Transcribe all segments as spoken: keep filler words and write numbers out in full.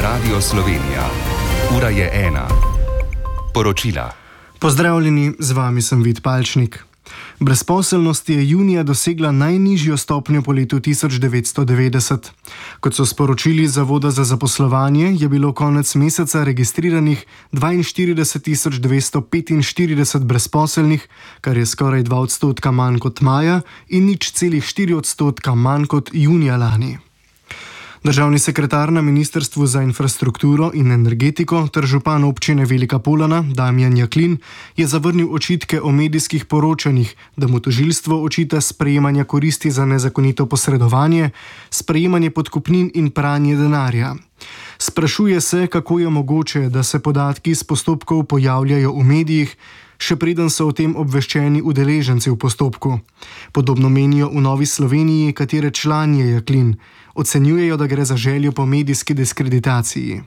Radio Slovenija. Ura je ena. Poročila. Pozdravljeni, z vami sem Vid Palčnik. Brezposelnost je junija dosegla najnižjo stopnjo po letu tisoč devetsto devetdeset. Kot so sporočili Zavoda za zaposlovanje, je bilo konec meseca registriranih dvainštirideset tisoč dvesto petinštirideset brezposelnih, kar je skoraj dva odstotka manj kot maja in nič celih štiri odstotka manj kot junija lani. Državni sekretar na Ministrstvu za infrastrukturo in energetiko ter župan občine Velika Polana Damjan Jaklin je zavrnil očitke o medijskih poročanjih, da mu tožilstvo očita sprejemanje koristi za nezakonito posredovanje, sprejemanje podkupnin in pranje denarja. Sprašuje se, kako je mogoče, da se podatki iz postopkov pojavljajo v medijih, še preden so o tem obveščeni udeleženci v postopku. Podobno menijo v Novi Sloveniji, katere član je Jaklin. Ocenjujejo, da gre za željo po medijski diskreditaciji.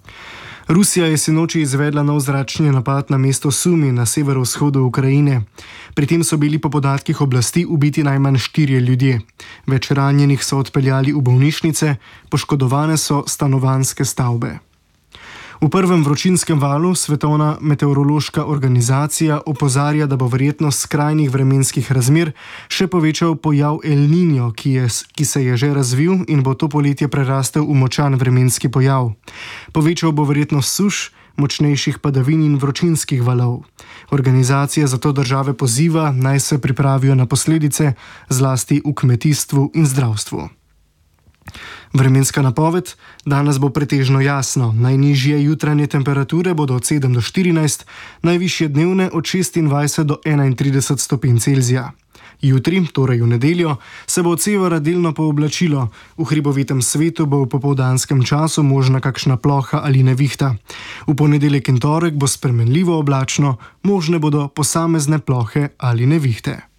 Rusija je sinoči izvedla nov zračni napad na mesto Sumi na severovzhodu Ukrajine. Pri tem so bili po podatkih oblasti ubiti najmanj štirje ljudje. Več ranjenih so odpeljali v bolnišnice, poškodovane so stanovanjske stavbe. V prvem vročinskem valu Svetovna meteorološka organizacija opozarja, da bo verjetnost skrajnih vremenskih razmer še povečal pojav El Niño, ki, je, ki se je že razvil in bo to poletje prerastel v močan vremenski pojav. Povečal bo verjetnost suš, močnejših padavin in vročinskih valov. Organizacija zato države poziva, naj se pripravijo na posledice, zlasti v kmetijstvu in zdravstvu. Vremenska napoved: danes bo pretežno jasno, najnižje jutranje temperature bodo od sedem do štirinajst, najvišje dnevne od šestindvajset do enaintrideset stopinj Celzija. Jutri, torej v nedeljo, se bo od severa delno pooblačilo, v hribovitem svetu bo v popoldanskem času možna kakšna ploha ali nevihta. V ponedeljek in torek bo spremenljivo oblačno, možne bodo posamezne plohe ali nevihte.